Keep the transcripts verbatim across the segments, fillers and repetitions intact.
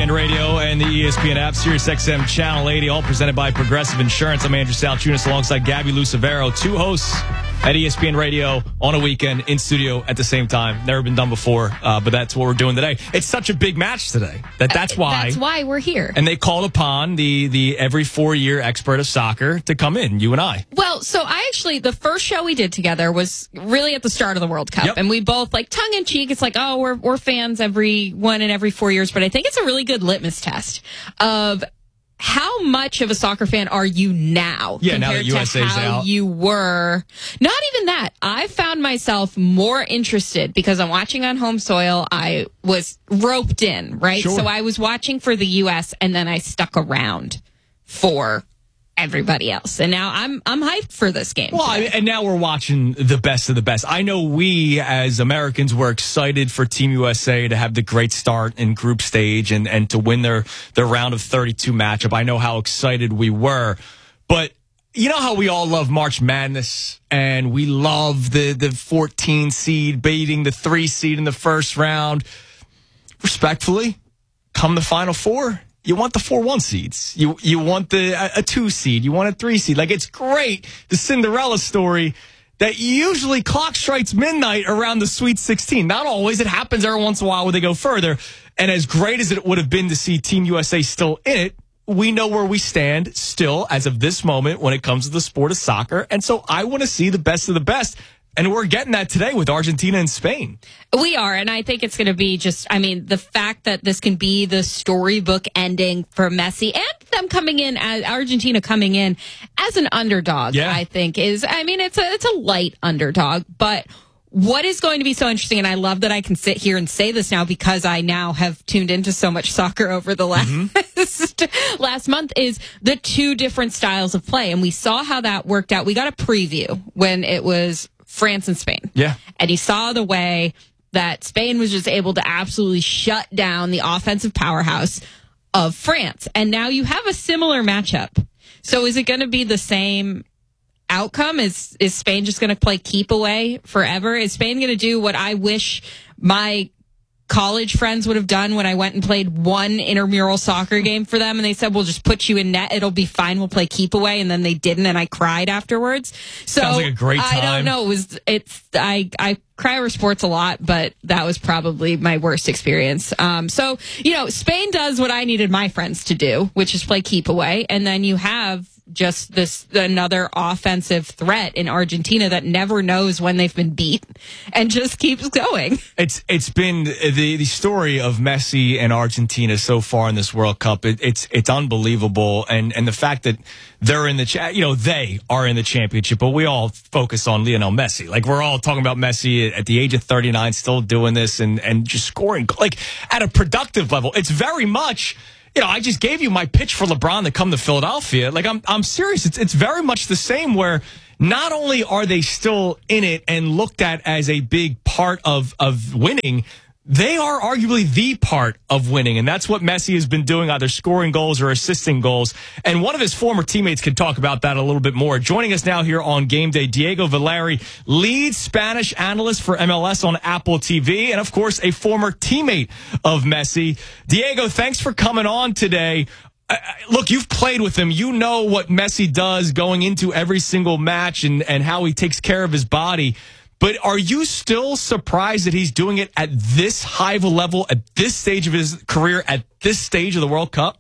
N Radio and the E S P N app, Sirius X M Channel eighty, all presented by Progressive Insurance. I'm Andrew Salchunas alongside Gabby Lucevero, two hosts at E S P N Radio on a weekend in studio at the same time. Never been done before, uh, but that's what we're doing today. It's such a big match today that that's why that's why we're here. And they called upon the the every four year expert of soccer to come in. You and I. Well, so I actually the first show we did together was really at the start of the World Cup, yep. and we both like tongue in cheek. It's like, oh, we're we're fans every one and every four years, but I think it's a really good litmus test of how much of a soccer fan are you now yeah, compared now that U S A's to how out. you were? Not even that. I found myself more interested because I'm watching on home soil. I was roped in, right? Sure. So I was watching for the U S and then I stuck around for everybody else. And now I'm I'm hyped for this game. Well, I mean, and now we're watching the best of the best. I know we as Americans were excited for Team U S A to have the great start in group stage and, and to win their, their round of thirty-two matchup. I know how excited we were. But you know how we all love March Madness and we love the, the fourteen seed beating the three seed in the first round. Respectfully, come the Final Four, you want the four one seeds. You you want the a, a two seed. You want a three seed. Like, it's great, the Cinderella story, that usually clock strikes midnight around the Sweet sixteen. Not always. It happens every once in a while where they go further. And as great as it would have been to see Team U S A still in it, we know where we stand still as of this moment when it comes to the sport of soccer. And so I want to see the best of the best. And we're getting that today with Argentina and Spain. We are, and I think it's going to be just, I mean, the fact that this can be the storybook ending for Messi and them coming in, as Argentina coming in as an underdog, yeah. I think is, I mean, it's a, it's a light underdog, but what is going to be so interesting, and I love that I can sit here and say this now because I now have tuned into so much soccer over the last, mm-hmm. last month, is the two different styles of play. And we saw how that worked out. We got a preview when it was France and Spain. Yeah. And he saw the way that Spain was just able to absolutely shut down the offensive powerhouse of France. And now you have a similar matchup. So is it going to be the same outcome? Is is Spain just going to play keep away forever? Is Spain going to do what I wish my college friends would have done when I went and played one intramural soccer game for them, and they said, we'll just put you in net, it'll be fine, we'll play keep away, and then they didn't, and I cried afterwards. So sounds like a great time. I don't know. It was it's I I cry over sports a lot, but that was probably my worst experience. Um, so you know, Spain does what I needed my friends to do, which is play keep away, and then you have just this another offensive threat in Argentina that never knows when they've been beat and just keeps going. It's it's been the the story of Messi and Argentina so far in this World Cup. It, it's it's unbelievable, and and the fact that they're in the cha- you know they are in the championship, but we all focus on Lionel Messi. Like, we're all talking about Messi at the age of thirty-nine, still doing this and and just scoring like at a productive level. It's very much. You know, I just gave you my pitch for LeBron to come to Philadelphia. Like, I'm I'm serious. It's it's very much the same, where not only are they still in it and looked at as a big part of, of winning, they are arguably the part of winning. And that's what Messi has been doing, either scoring goals or assisting goals. And one of his former teammates can talk about that a little bit more. Joining us now here on Game Day, Diego Valeri, lead Spanish analyst for M L S on Apple T V, and of course, a former teammate of Messi. Diego, thanks for coming on today. Uh, look, you've played with him. You know what Messi does going into every single match and, and how he takes care of his body. But are you still surprised that he's doing it at this high of a level, at this stage of his career, at this stage of the World Cup?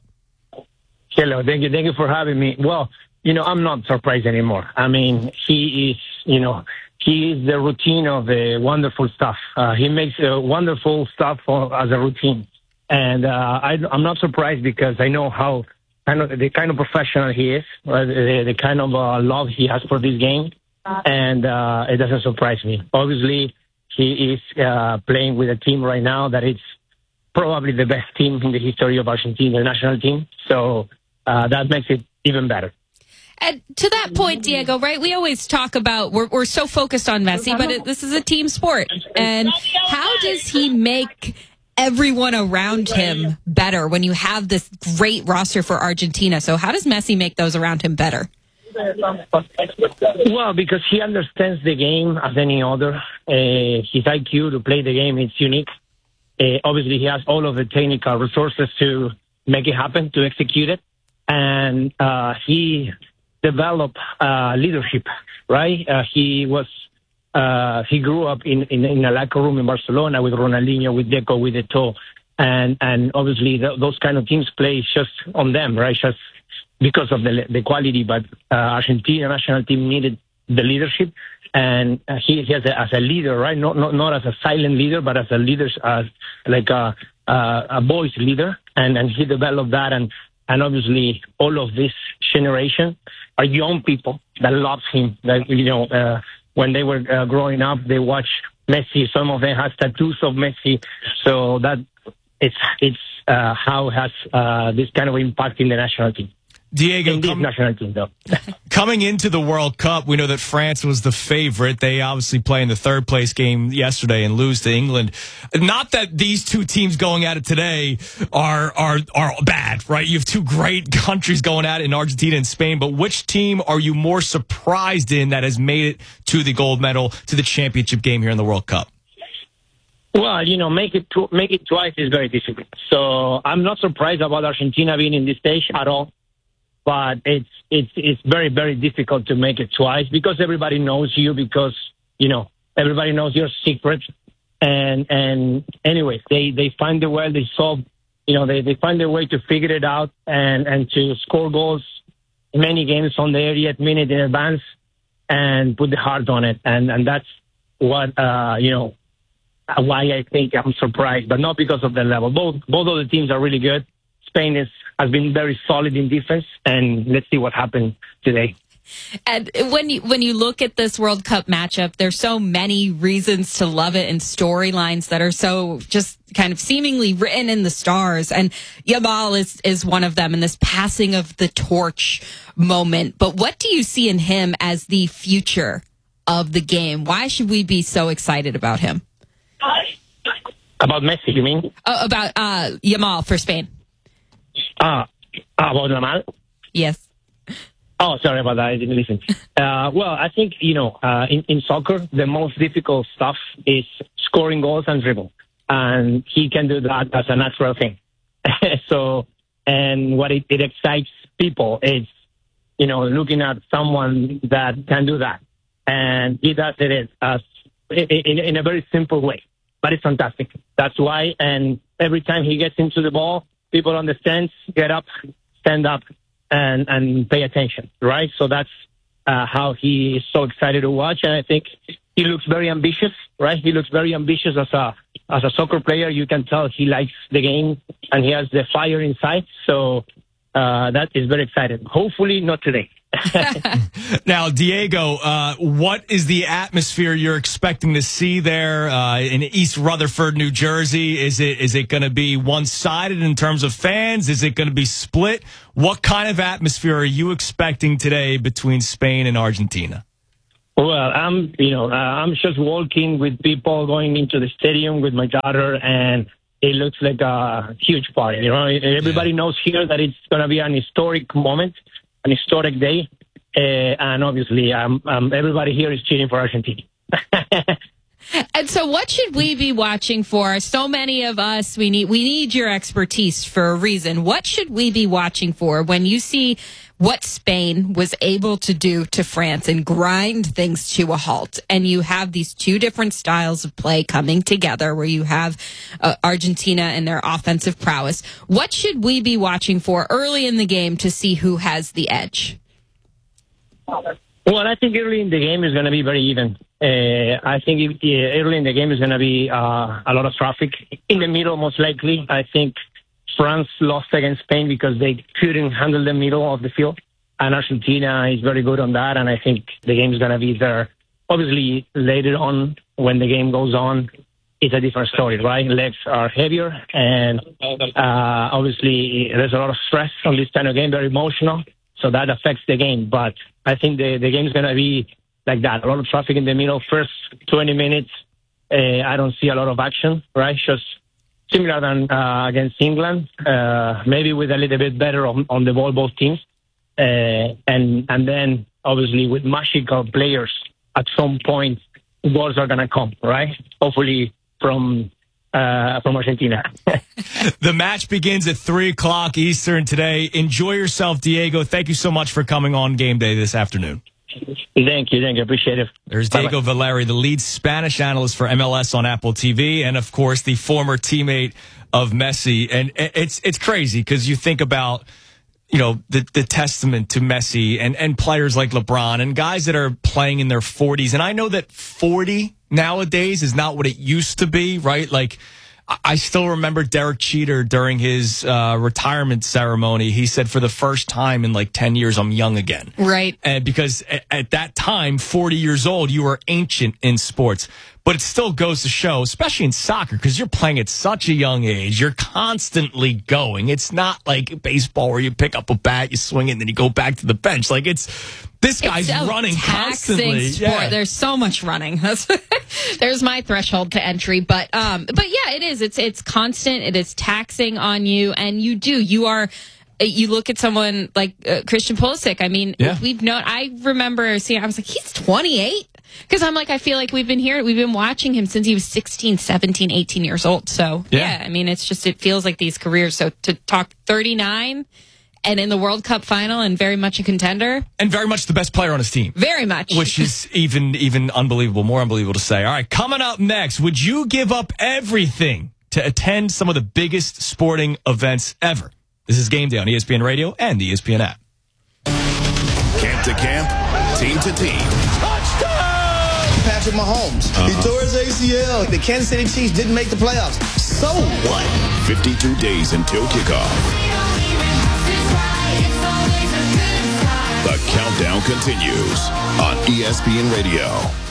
Hello, thank you. Thank you for having me. Well, you know, I'm not surprised anymore. I mean, he is, you know, he is the routine of the wonderful stuff. Uh, he makes uh, wonderful stuff for, as a routine. And uh, I, I'm not surprised because I know how kind of the kind of professional he is, uh, the, the kind of uh, love he has for this game. And uh, it doesn't surprise me. Obviously, he is uh, playing with a team right now that is probably the best team in the history of Argentina, the national team. So uh, that makes it even better. And to that point, Diego, right, we always talk about, we're, we're so focused on Messi, but it, this is a team sport. And how does he make everyone around him better when you have this great roster for Argentina? So how does Messi make those around him better? Well, because he understands the game as any other. Uh, his I Q to play the game is unique. Uh, obviously, he has all of the technical resources to make it happen, to execute it. And uh, he developed uh, leadership, right? Uh, he was uh, he grew up in, in, in a locker room in Barcelona with Ronaldinho, with Deco, with Eto'o. And, and obviously, th- those kind of teams play just on them, right? Just because of the, the quality. But uh, Argentina national team needed the leadership. And uh, he, he has a, as a leader, right? Not, not not as a silent leader, but as a leader, as like a a, a voice leader. And and he developed that. And and obviously, all of this generation are young people that loves him. That you know, uh, when they were uh, growing up, they watched Messi. Some of them has tattoos of Messi. So that it's it's uh, how it has uh, this kind of impact in the national team. Diego, com- national team, though. Coming into the World Cup, we know that France was the favorite. They obviously play in the third place game yesterday and lose to England. Not that these two teams going at it today are are are bad, right? You have two great countries going at it in Argentina and Spain. But which team are you more surprised in that has made it to the gold medal, to the championship game here in the World Cup? Well, you know, make it tw- make it twice is very difficult. So I'm not surprised about Argentina being in this stage at all. But it's it's it's very, very difficult to make it twice because everybody knows you, because, you know, everybody knows your secret. And and anyway, they, they find a way, they solve, you know, they, they find a way to figure it out and, and to score goals many games on the eightieth minute in advance and put the heart on it. And, and that's what, uh, you know, why I think I'm surprised, but not because of the level. Both both of the teams are really good. Spain is, has been very solid in defense, and let's see what happens today. And when you, when you look at this World Cup matchup, there's so many reasons to love it and storylines that are so just kind of seemingly written in the stars. And Yamal is, is one of them in this passing of the torch moment. But what do you see in him as the future of the game? Why should we be so excited about him? About Messi, you mean? Uh, about uh, Yamal for Spain. Ah, uh, about Yamal? Yes. Oh, sorry about that. I didn't listen. Uh, well, I think, you know, uh, in, in soccer, the most difficult stuff is scoring goals and dribble. And he can do that as a natural thing. So, and what it, it excites people is, you know, looking at someone that can do that. And he does it as in, in a very simple way. But it's fantastic. That's why. And every time he gets into the ball, people on the stands get up, stand up, and, and pay attention, right? So that's uh, how he is so excited to watch. And I think he looks very ambitious, right? He looks very ambitious as a as a soccer player. You can tell he likes the game and he has the fire inside. So uh, that is very exciting. Hopefully not today. Now, Diego, uh, what is the atmosphere you're expecting to see there uh, in East Rutherford, New Jersey? Is it is it going to be one-sided in terms of fans? Is it going to be split? What kind of atmosphere are you expecting today between Spain and Argentina? Well, I'm you know uh, I'm just walking with people going into the stadium with my daughter, and it looks like a huge party. You know, everybody yeah. knows here that it's going to be an historic moment. An historic day, uh, and obviously, um, um, everybody here is cheering for Argentina. And so, what should we be watching for? So many of us, we need we need your expertise for a reason. What should we be watching for when you see what Spain was able to do to France and grind things to a halt? And you have these two different styles of play coming together, where you have uh, Argentina and their offensive prowess. What should we be watching for early in the game to see who has the edge? Well, I think early in the game is going to be very even. Uh, I think if, uh, early in the game is going to be uh, a lot of traffic. In the middle, most likely, I think France lost against Spain because they couldn't handle the middle of the field. And Argentina is very good on that. And I think the game is going to be there. Obviously, later on, when the game goes on, it's a different story, right? Legs are heavier. And uh, obviously, there's a lot of stress on this kind of game, very emotional. So that affects the game. But I think the, the game is going to be like that. A lot of traffic in the middle. First twenty minutes, uh, I don't see a lot of action, right? Just similar than uh, against England, uh, maybe with a little bit better on, on the ball, both teams. Uh, and and then, obviously, with magical players, at some point, goals are going to come, right? Hopefully from uh, from Argentina. The match begins at three o'clock Eastern today. Enjoy yourself, Diego. Thank you so much for coming on Game Day this afternoon. Thank you. Thank you. Appreciate it. There's Bye-bye. Diego Valeri, the lead Spanish analyst for M L S on Apple T V, and, of course, the former teammate of Messi. And it's it's crazy because you think about, you know, the, the testament to Messi and, and players like LeBron and guys that are playing in their forties. And I know that forty nowadays is not what it used to be, right? Like, I still remember Derek Jeter during his uh, retirement ceremony. He said, for the first time in like ten years, I'm young again. Right. And because at, at that time, forty years old, you were ancient in sports. But it still goes to show, especially in soccer, because you're playing at such a young age. You're constantly going. It's not like baseball where you pick up a bat, you swing it, and then you go back to the bench. Like, it's this guy's it's running constantly. Sport. Yeah. There's so much running. That's there's my threshold to entry. But um, but yeah, it is. It's it's constant. It is taxing on you, and you do. You are. You look at someone like uh, Christian Pulisic. I mean, yeah. we've known. I remember seeing. I was like, he's twenty-eight. Because I'm like, I feel like we've been here, we've been watching him since he was sixteen, seventeen, eighteen years old. So, yeah. yeah, I mean, it's just, it feels like these careers. So to talk thirty-nine and in the World Cup final and very much a contender. And very much the best player on his team. Very much. Which is even, even unbelievable, more unbelievable to say. All right, coming up next, would you give up everything to attend some of the biggest sporting events ever? This is Game Day on E S P N Radio and the E S P N app. Camp to camp, team to team. Patrick Mahomes. Uh-huh. He tore his A C L. The Kansas City Chiefs didn't make the playoffs. So what? fifty-two days until kickoff. The countdown continues on E S P N Radio.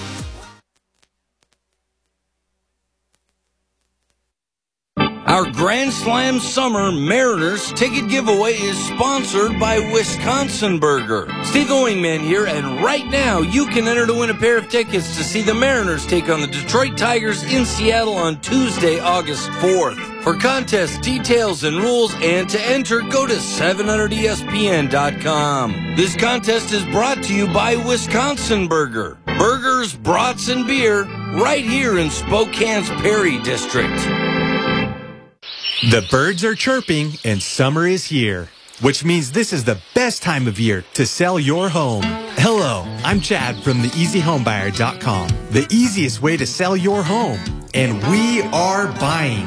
Our Grand Slam Summer Mariners ticket giveaway is sponsored by Wisconsin Burger. Steve the Wingman here, and right now you can enter to win a pair of tickets to see the Mariners take on the Detroit Tigers in Seattle on Tuesday, August fourth. For contest details and rules and to enter, go to seven hundred E S P N dot com. This contest is brought to you by Wisconsin Burger. Burgers, brats, and beer right here in Spokane's Perry District. The birds are chirping and summer is here, which means this is the best time of year to sell your home. Hello, I'm Chad from the easy home buyer dot com, the easiest way to sell your home. And we are buying.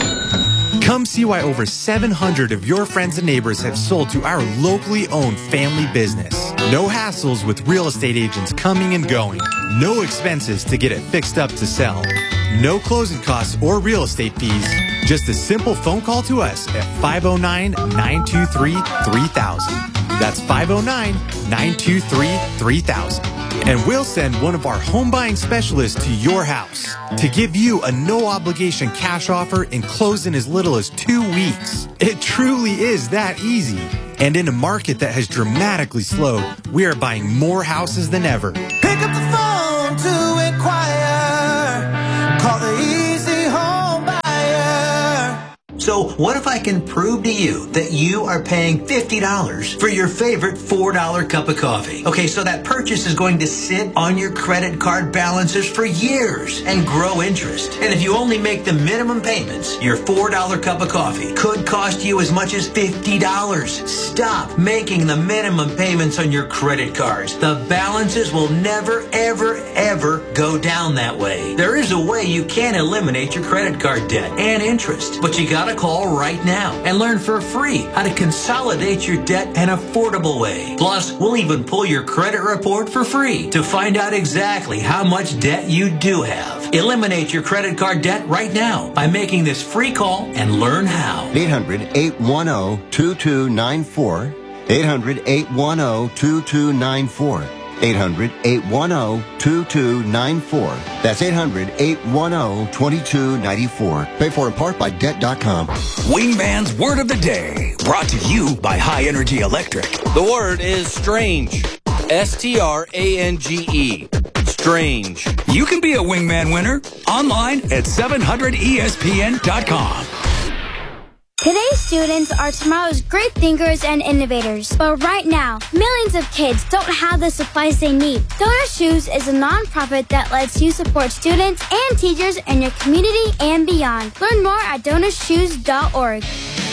Come see why over seven hundred of your friends and neighbors have sold to our locally owned family business. No hassles with real estate agents coming and going. No expenses to get it fixed up to sell. No closing costs or real estate fees. Just a simple phone call to us at five oh nine, nine two three, three thousand. That's five oh nine, nine two three, three thousand. And we'll send one of our home buying specialists to your house to give you a no-obligation cash offer and close in as little as two weeks. It truly is that easy. And in a market that has dramatically slowed, we are buying more houses than ever. Pick up the phone to inquire. Call the Easy Home Buyer. So what if I can prove to you that you are paying fifty dollars for your favorite four dollar cup of coffee? Okay, so that purchase is going to sit on your credit card balances for years and grow interest. And if you only make the minimum payments, your four dollar cup of coffee could cost you as much as fifty dollars. Stop making the minimum payments on your credit cards. The balances will never, ever, ever go down that way. There is a way you can eliminate your credit card debt and interest, but you gotta call right now and learn for free how to consolidate your debt an affordable way. Plus, we'll even pull your credit report for free to find out exactly how much debt you do have. Eliminate your credit card debt right now by making this free call and learn how. eight hundred, eight one zero, two two nine four. eight hundred, eight one zero, two two nine four. eight hundred, eight one zero, two two nine four. That's eight hundred, eight one zero, two two nine four. Paid for in part by debt dot com. Wingman's Word of the Day, brought to you by High Energy Electric. The word is strange. S T R A N G E. Strange. You can be a Wingman winner online at seven hundred E S P N dot com. Today's students are tomorrow's great thinkers and innovators. But right now, millions of kids don't have the supplies they need. Donor Shoes is a nonprofit that lets you support students and teachers in your community and beyond. Learn more at donor shoes dot org.